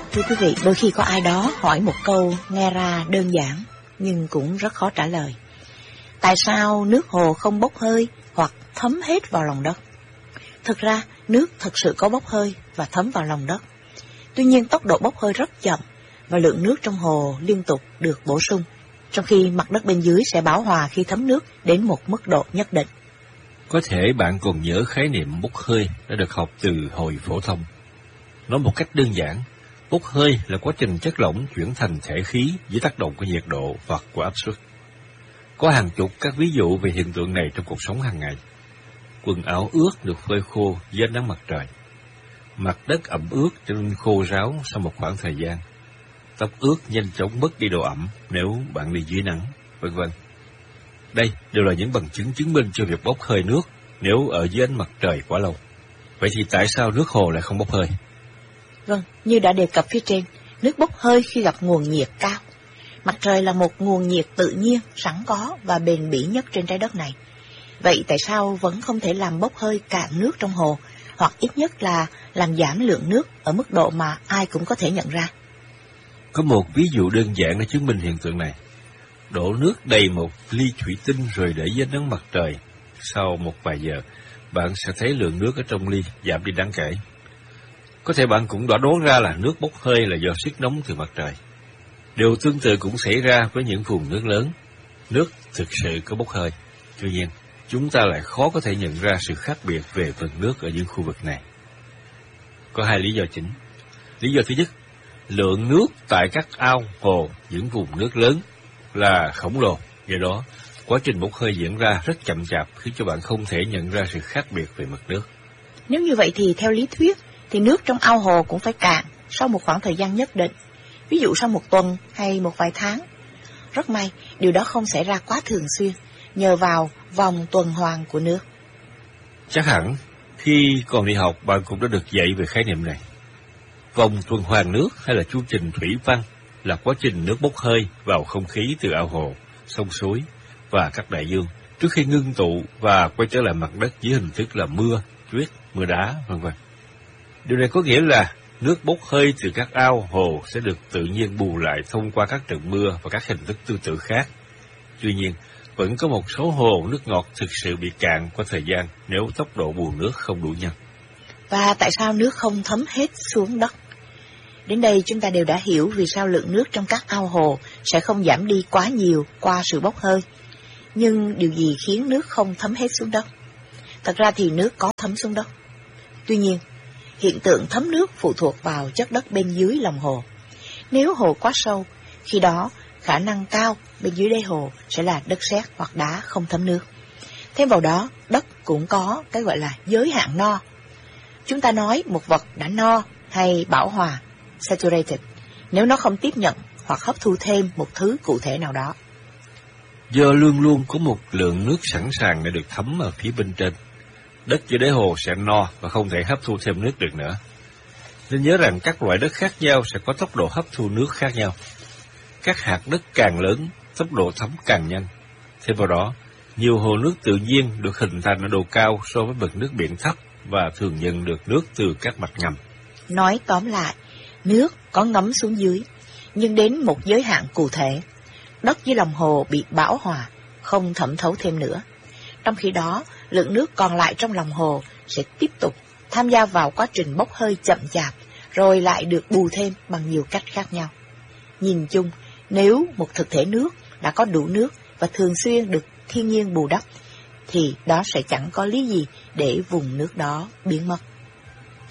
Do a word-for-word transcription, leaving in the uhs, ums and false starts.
Thưa quý vị, đôi khi có ai đó hỏi một câu nghe ra đơn giản nhưng cũng rất khó trả lời. Tại sao nước hồ không bốc hơi hoặc thấm hết vào lòng đất? Thực ra, nước thật sự có bốc hơi và thấm vào lòng đất. Tuy nhiên, tốc độ bốc hơi rất chậm và lượng nước trong hồ liên tục được bổ sung, trong khi mặt đất bên dưới sẽ bão hòa khi thấm nước đến một mức độ nhất định. Có thể bạn còn nhớ khái niệm bốc hơi đã được học từ hồi phổ thông. Nói một cách đơn giản, bốc hơi là quá trình chất lỏng chuyển thành thể khí dưới tác động của nhiệt độ và của áp suất. Có hàng chục các ví dụ về hiện tượng này trong cuộc sống hàng ngày. Quần áo ướt được phơi khô dưới ánh nắng mặt trời. Mặt đất ẩm ướt trở nên khô ráo sau một khoảng thời gian. Tóc ướt nhanh chóng mất đi độ ẩm nếu bạn đi dưới nắng, vân vân. Đây đều là những bằng chứng chứng minh cho việc bốc hơi nước nếu ở dưới ánh mặt trời quá lâu. Vậy thì tại sao nước hồ lại không bốc hơi? Vâng, như đã đề cập phía trên, nước bốc hơi khi gặp nguồn nhiệt cao. Mặt trời là một nguồn nhiệt tự nhiên, sẵn có và bền bỉ nhất trên trái đất này. Vậy tại sao vẫn không thể làm bốc hơi cạn nước trong hồ, hoặc ít nhất là làm giảm lượng nước ở mức độ mà ai cũng có thể nhận ra? Có một ví dụ đơn giản để chứng minh hiện tượng này. Đổ nước đầy một ly thủy tinh rồi để dưới nắng mặt trời. Sau một vài giờ, bạn sẽ thấy lượng nước ở trong ly giảm đi đáng kể. Có thể bạn cũng đã đoán ra là nước bốc hơi là do sức nóng từ mặt trời. Điều tương tự cũng xảy ra với những vùng nước lớn. Nước thực sự có bốc hơi. Tuy nhiên, chúng ta lại khó có thể nhận ra sự khác biệt về phần nước ở những khu vực này. Có hai lý do chính. Lý do thứ nhất, lượng nước tại các ao, hồ, những vùng nước lớn là khổng lồ. Do đó, quá trình bốc hơi diễn ra rất chậm chạp khiến cho bạn không thể nhận ra sự khác biệt về mực nước. Nếu như vậy thì theo lý thuyết, thì nước trong ao hồ cũng phải cạn sau một khoảng thời gian nhất định. Ví dụ sau một tuần hay một vài tháng. Rất may, điều đó không xảy ra quá thường xuyên, nhờ vào vòng tuần hoàn của nước. Chắc hẳn, khi còn đi học, bạn cũng đã được dạy về khái niệm này. Vòng tuần hoàn nước hay là chu trình thủy văn là quá trình nước bốc hơi vào không khí từ ao hồ, sông suối và các đại dương trước khi ngưng tụ và quay trở lại mặt đất dưới hình thức là mưa, tuyết, mưa đá, vân vân. Điều này có nghĩa là nước bốc hơi từ các ao, hồ sẽ được tự nhiên bù lại thông qua các trận mưa và các hình thức tương tự khác. Tuy nhiên, vẫn có một số hồ nước ngọt thực sự bị cạn qua thời gian nếu tốc độ bù nước không đủ nhanh. Và tại sao nước không thấm hết xuống đất? Đến đây chúng ta đều đã hiểu vì sao lượng nước trong các ao hồ sẽ không giảm đi quá nhiều qua sự bốc hơi. Nhưng điều gì khiến nước không thấm hết xuống đất? Thật ra thì nước có thấm xuống đất. Tuy nhiên, hiện tượng thấm nước phụ thuộc vào chất đất bên dưới lòng hồ. Nếu hồ quá sâu, khi đó khả năng cao bên dưới đáy hồ sẽ là đất sét hoặc đá không thấm nước. Thêm vào đó, đất cũng có cái gọi là giới hạn no. Chúng ta nói một vật đã no hay bão hòa, saturated, nếu nó không tiếp nhận hoặc hấp thu thêm một thứ cụ thể nào đó. Do luôn luôn có một lượng nước sẵn sàng để được thấm ở phía bên trên, đất dưới đáy hồ sẽ no và không thể hấp thu thêm nước được nữa. Nên nhớ rằng các loại đất khác nhau sẽ có tốc độ hấp thu nước khác nhau. Các hạt đất càng lớn, tốc độ thấm càng nhanh. Thêm vào đó, nhiều hồ nước tự nhiên được hình thành ở độ cao so với mực nước biển thấp và thường nhận được nước từ các mạch ngầm. Nói tóm lại, nước có ngấm xuống dưới, nhưng đến một giới hạn cụ thể, đất dưới lòng hồ bị bão hòa, không thẩm thấu thêm nữa. Trong khi đó, lượng nước còn lại trong lòng hồ sẽ tiếp tục tham gia vào quá trình bốc hơi chậm chạp, rồi lại được bù thêm bằng nhiều cách khác nhau. Nhìn chung, nếu một thực thể nước đã có đủ nước và thường xuyên được thiên nhiên bù đắp, thì đó sẽ chẳng có lý gì để vùng nước đó biến mất.